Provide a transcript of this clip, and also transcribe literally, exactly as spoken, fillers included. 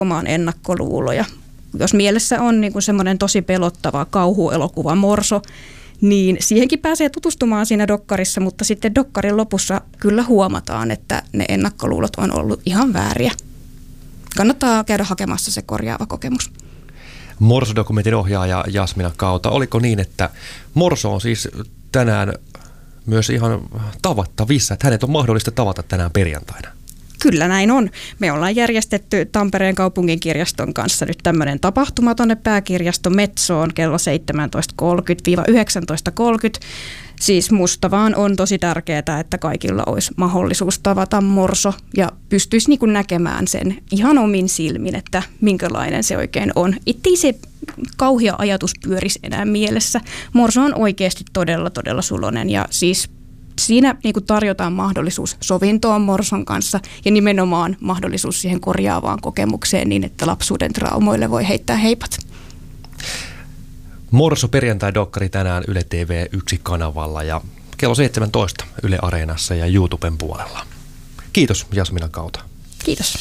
omaan ennakkoluuloja. Jos mielessä on niin kuin semmoinen tosi pelottava kauhuelokuva Morso, niin siihenkin pääsee tutustumaan siinä dokkarissa, mutta sitten dokkarin lopussa kyllä huomataan, että ne ennakkoluulot on ollut ihan vääriä. Kannattaa käydä hakemassa se korjaava kokemus. Morso-dokumentin ohjaaja Jasmina Kauta, oliko niin, että Morso on siis tänään myös ihan tavattavissa, että hänet on mahdollista tavata tänään perjantaina? Kyllä näin on. Me ollaan järjestetty Tampereen kaupunginkirjaston kanssa nyt tämmöinen tapahtuma tuonne pääkirjasto Metsoon kello seitsemäntoista kolmekymmentä yhdeksäntoista kolmekymmentä. Siis musta vaan on tosi tärkeää, että kaikilla olisi mahdollisuus tavata Morso ja pystyisi niin kuin näkemään sen ihan omin silmin, että minkälainen se oikein on. Ettei se kauhea ajatus pyörisi enää mielessä. Morso on oikeasti todella, todella suloinen ja siis siinä niin kuin tarjotaan mahdollisuus sovintoon Morson kanssa ja nimenomaan mahdollisuus siihen korjaavaan kokemukseen niin, että lapsuuden traumoille voi heittää heipat. Morso perjantai-dokkari tänään Yle T V yksi kanavalla ja kello seitsemäntoista Yle Areenassa ja YouTuben puolella. Kiitos Jasmina Kauta. Kiitos.